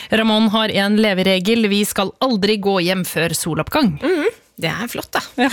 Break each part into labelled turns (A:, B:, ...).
A: Ramón har en leveregel, vi skal aldri gå hjem før soloppgang.
B: Det flott da. Ja.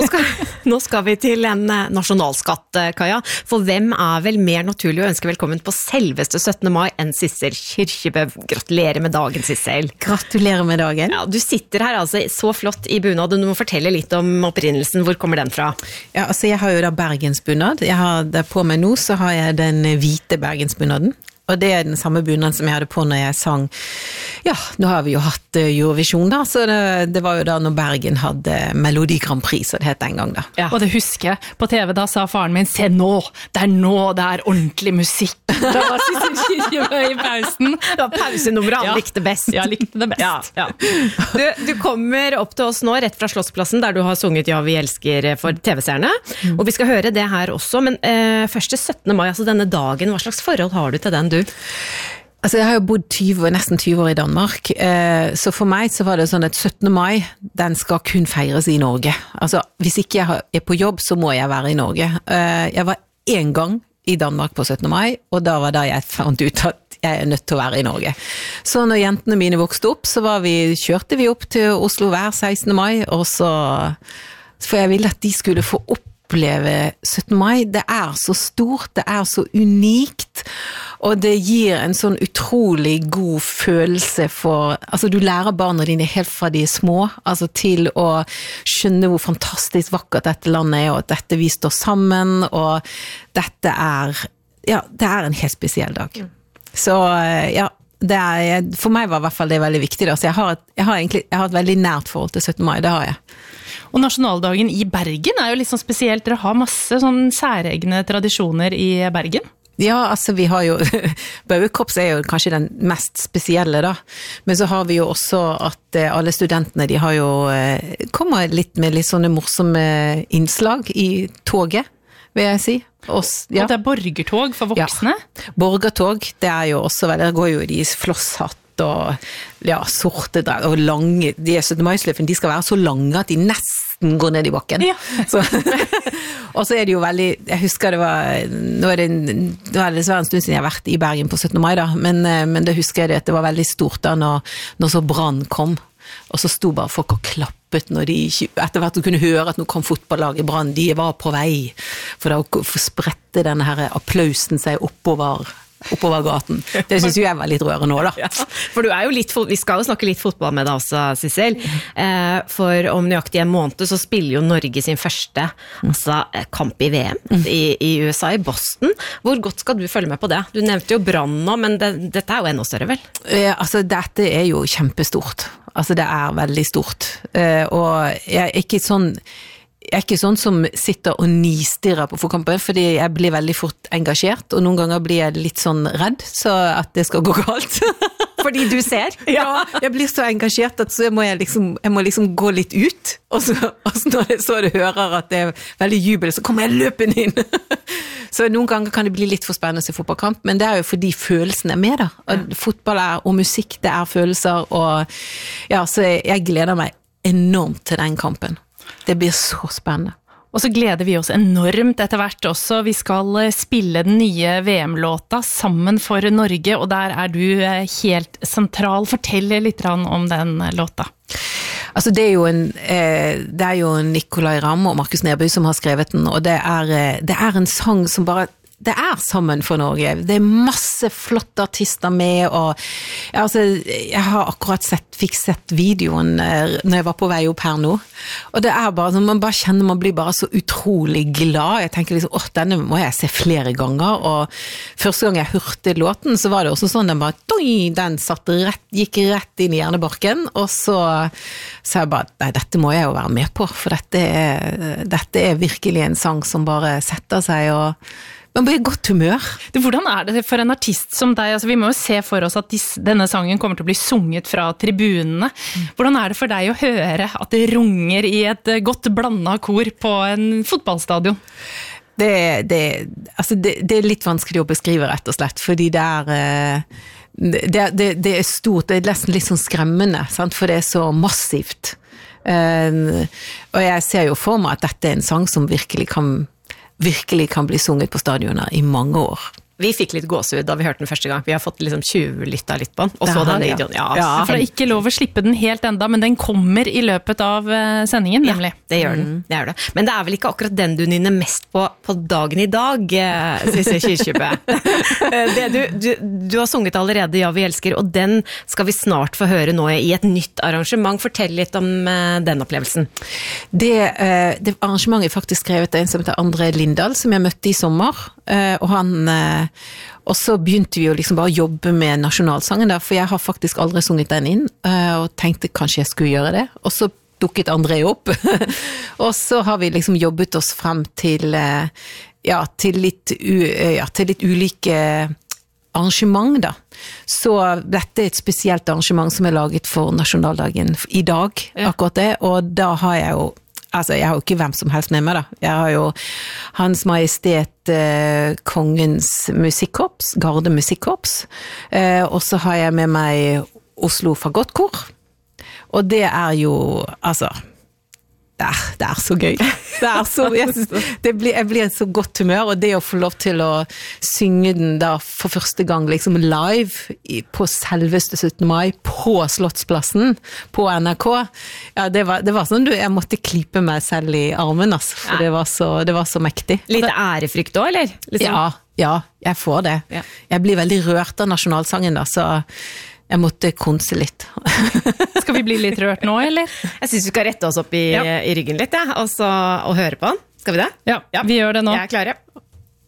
B: Nå skal vi til en nasjonalskatt, Kaja. For hvem vel mer naturlig å ønske velkommen på selveste 17. mai enn Sissel Kyrkjebø? Gratulerer med dagen, Sissel.
C: Gratulerer med dagen.
B: Ja, du sitter her altså så flott i bunad, og du må fortelle litt om opprinnelsen. Hvor kommer den fra?
C: Ja, altså jeg har jo da bergensbunad. Jeg har det på meg nå, så har jeg den hvite bergensbunaden. Og det den samme bunaden som jeg hadde på når jeg sang. Ja, nå har vi jo hatt Eurovision da, så det var jo da når Bergen hadde Melodi Grand Prix, så det het en gang da.
A: Ja. Og det husker jeg på TV, da sa faren min, se nå det er ordentlig musikk. Da var Sissel Kyrkjebø i pausen.
B: Det var pausenummeret han likte best.
A: Ja, likte det best.
B: Ja. Du kommer opp til oss nå, rett fra Slottsplassen, der du har sunget Ja, vi elsker for TV-seerne. Og vi skal høre det her også, men først til 17. mai, altså denne dagen, hva slags forhold har du til den, du?
C: Altså jeg har jo bodd nesten 20 år i Danmark, så for meg så var det sånn at 17. mai, den skal kun feires i Norge. Altså hvis ikke jeg på jobb, så må jeg være i Norge. Jeg var en gang i Danmark på 17. mai, og da var da jeg fant ut at jeg nødt til å være i Norge. Så når jentene mine vokste opp, så kjørte vi opp til Oslo hver 16. mai, og for jeg ville at de skulle få oppleve 17. mai. Det så stort, det så unikt, og det gir en sånn utrolig god følelse for, altså du lærer barna dine helt fra de små, altså til å skjønne hvor fantastisk vakkert dette landet og at dette vi står sammen, og dette det en helt spesiell dag. Så ja, for meg var i hvert fall det veldig viktig da, så jeg har et veldig nært forhold til 17. mai, det har jeg.
A: Og nasjonaldagen i Bergen jo litt sånn spesielt, dere har masse sånn særegne tradisjoner i Bergen.
C: Ja, altså vi har jo, Bauekorps jo kanskje den mest spesielle da, men så har vi jo også at alle studentene, de har jo kommer litt med litt sånne morsomme innslag i toget, vil jeg si. Og
A: det borgertog for voksne?
C: Ja, borgertog, det jo også veldig, det går jo i de flosshatt og sorte drag og lange, de 17. mai-sløyfene, de skal være så lange at de nesten går ned i bakken. Ja. Og så det jo veldig, jeg husker det var dessverre en stund siden jeg har vært i Bergen på 17. mai da, men det husker jeg at det var veldig stort da når så brann kom, og så sto bare folk og klappet når de, etter hvert du kunne høre at nå kom fotballaget brann, de var på vei, for da spredte denne her applausen seg oppover gaten. Det synes jeg var litt rørende nå da.
B: Ja, for du jo vi skal jo snakke litt fotball med deg også, Sissel. For om nøyaktig en måned så spiller jo Norge sin første kamp i VM i USA, i Boston. Hvor godt skal du følge med på det? Du nevnte jo Brann nå, men dette jo enda større vel?
C: Altså dette jo kjempestort. Altså det veldig stort. Og jeg ikke sånn som sitter og nistirrer på fotkampen, fordi jeg blir veldig fort engasjert, og noen ganger blir jeg litt sånn redd, så at det skal gå galt.
B: Fordi du ser?
C: Ja, jeg blir så engasjert at så må jeg må gå litt ut, og så når du hører at det veldig jubel, så kommer jeg løpende inn. Så noen ganger kan det bli litt for spennende å se fotballkamp, men det jo fordi følelsene med da. Og fotball og musikk, det følelser, og ja, så jeg gleder meg enormt til den kampen. Det blir så spennende.
A: Og så gleder vi oss enormt etter hvert også. Vi skal spille den nye VM-låta sammen for Norge, og der du helt sentral. Fortell litt om den låta.
C: Altså det jo Nicolai Ramm og Markus Neby som har skrevet den, og det en sang som bare det sammen for Norge. Det masse flotte artister med, og jeg har akkurat fikk sett videoen når jeg var på vei opp her nå, og det bare, man bare kjenner, man blir bare så utrolig glad. Jeg tenker liksom, denne må jeg se flere ganger, og første gang jeg hørte låten, så var det også sånn, den gikk rett inn i hjernebarken, og så jeg bare, nei, dette må jeg jo være med på, for dette virkelig en sang som bare setter seg, og man blir i godt humør.
A: Hvordan det for en artist som deg? Altså, vi må jo se for oss at denne sangen kommer til å bli sunget fra tribunene. Hvordan det for deg å høre at det runger i et godt blandet kor på en fotballstadion?
C: Det litt vanskelig å beskrive rett og slett, fordi det stort, det nesten litt sånn skremmende, sant? For det så massivt. Og jeg ser jo for meg at dette en sang som virkelig kan bli sunget på stadioner i mange år.
B: Vi fikk litt gåsehud da vi hørte den første gang. Vi har fått liksom 20 lytta litt på den, og så den videoen.
A: Ja, for det er ikke lov å slippe den helt enda, men den kommer i løpet av sendingen, nemlig.
B: Ja, det gjør den. Det er det. Men det er vel ikke akkurat den du nynner mest på dagen i dag, Sissel Kyrkjebø. Du har sunget allerede Ja, vi elsker, og den skal vi snart få høre nå i et nytt arrangement. Fortell litt om den opplevelsen. Det
C: arrangementet er faktisk skrevet av en som heter André Lindahl, som jeg møtte i sommer, og så begynte vi jo liksom bare å jobbe med nasjonalsangen der, for jeg har faktisk aldri sunget den inn, og tenkte kanskje jeg skulle gjøre det, og så dukket André opp, og så har vi liksom jobbet oss frem til litt ulike arrangement da. Så dette er et spesielt arrangement som er laget for nasjonaldagen i dag, akkurat det, og da har jeg jo jeg har jo ikke hvem som helst med meg da. Jeg har jo Hans Majestet Kongens musikkorps, Garde musikkorps, og så har jeg med meg Oslo Fagottkor, og det er jo, det er så gøy. Det er så, jeg blir i så godt humør, og det å få lov til å synge den da for første gang liksom live på selveste 17. mai på Slottsplassen på NRK, ja, det var sånn jeg måtte klippe meg selv i armen, for det var så mektig.
B: Litt ærefrykt også, eller? Liksom.
C: Ja, jeg får det. Ja. Jeg blir veldig rørt av nasjonalsangen da, så jeg måtte konse litt.
A: Skal vi bli litt rørt nå, eller?
B: Jeg synes vi skal rette oss opp i ryggen litt, og høre på den. Skal vi det?
A: Ja, vi gjør det nå.
B: Jeg er klare.